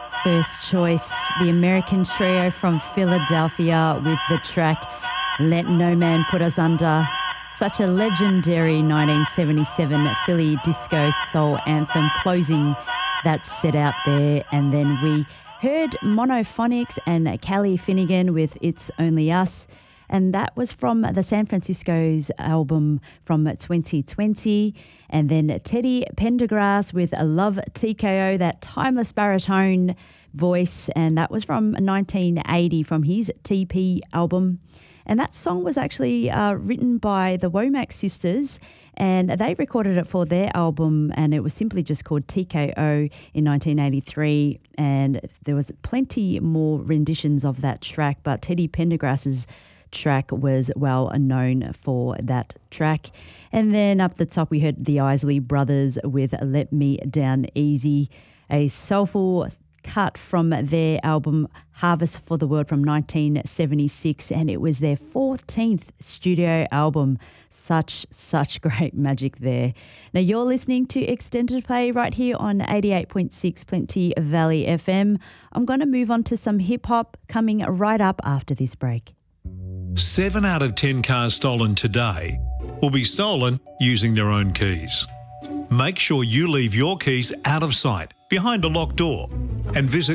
First choice, the American trio from Philadelphia with the track Let No Man Put Us Under. Such a legendary 1977 Philly disco soul anthem closing that set out there. And then we heard Monophonics and Callie Finnegan with It's Only Us. And that was from the San Francisco's album from 2020. And then Teddy Pendergrass with a Love TKO, that timeless baritone voice. And that was from 1980 from his TP album. And that song was actually written by the Womack sisters, and they recorded it for their album, and it was simply just called TKO in 1983. And there was plenty more renditions of that track, but Teddy Pendergrass's track was well known for that track. And then up the top we heard the Isley Brothers with Let Me Down Easy, a soulful cut from their album Harvest for the World from 1976, and it was their 14th studio album. Such great magic there. Now you're listening to Extended Play right here on 88.6 Plenty Valley FM. I'm going to move on to some hip hop coming right up after this break. 7 out of 10 cars stolen today will be stolen using their own keys. Make sure you leave your keys out of sight, behind a locked door, and visit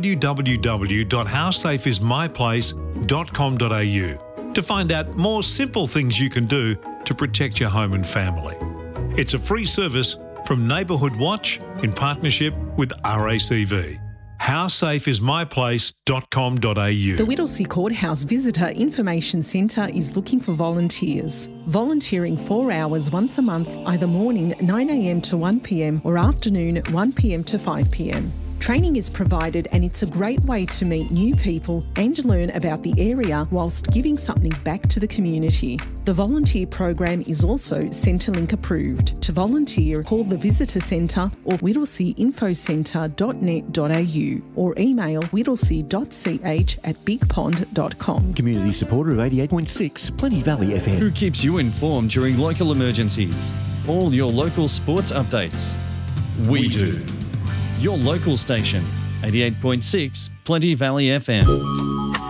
www.howsafeismyplace.com.au to find out more simple things you can do to protect your home and family. It's a free service from Neighbourhood Watch in partnership with RACV. HowSafeIsMyPlace.com.au. The Whittlesea Courthouse Visitor Information Centre is looking for volunteers. Volunteering 4 hours once a month, either morning 9 a.m. to 1 p.m. or afternoon 1 p.m. to 5 p.m. Training is provided, and it's a great way to meet new people and learn about the area whilst giving something back to the community. The volunteer program is also Centrelink approved. To volunteer, call the Visitor Centre or whittlesea.infocentre.net.au or email whittlesea.ch@bigpond.com. Community supporter of 88.6 Plenty Valley FM. Who keeps you informed during local emergencies? All your local sports updates. We do. Your local station, 88.6 Plenty Valley FM.